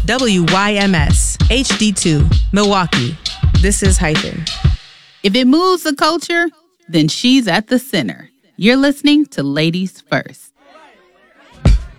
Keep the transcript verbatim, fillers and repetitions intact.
W Y M S, H D two, Milwaukee. This is Hyphen. If it moves the culture, then she's at the center. You're listening to Ladies First.